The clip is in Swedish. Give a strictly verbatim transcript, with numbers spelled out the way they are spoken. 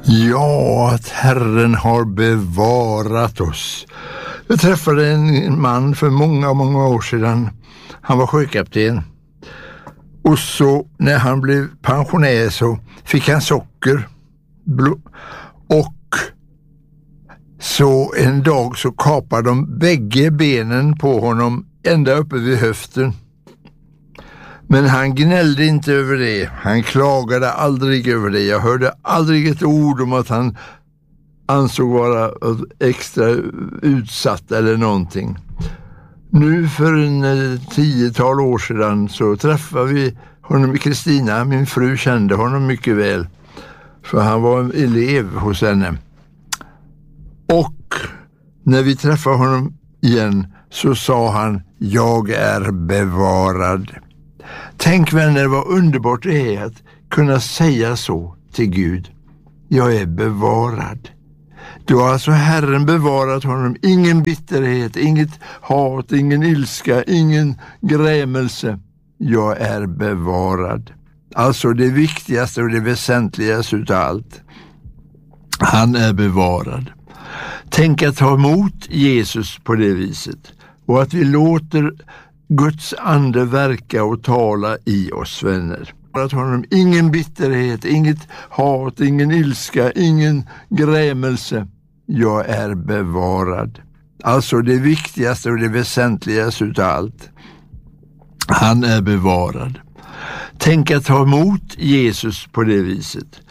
Ja, att Herren har bevarat oss. Jag träffade en man för många, många år sedan. Han var sjökapten. Och så när han blev pensionär så fick han socker. Och så en dag så kapade de bägge benen på honom ända uppe vid höften. Men han gnällde inte över det. Han klagade aldrig över det. Jag hörde aldrig ett ord om att han ansåg vara extra utsatt eller någonting. Nu för en tiotal år sedan så träffade vi honom med Kristina. Min fru kände honom mycket väl. För han var en elev hos henne. Och när vi träffade honom igen så sa han: jag är bevarad. Tänk vänner, vad underbart det är att kunna säga så till Gud. Jag är bevarad. Då har alltså Herren bevarat honom. Ingen bitterhet, inget hat, ingen ilska, ingen grämelse. Jag är bevarad. Alltså det viktigaste och det väsentligaste utav allt. Han är bevarad. Tänk att ta emot Jesus på det viset. Och att vi låter Guds ande verka och tala i oss, vänner. Att honom ingen bitterhet, inget hat, ingen ilska, ingen grämelse. Jag är bevarad. Alltså det viktigaste och det väsentligaste utav allt. Han är bevarad. Tänk att ta emot Jesus på det viset.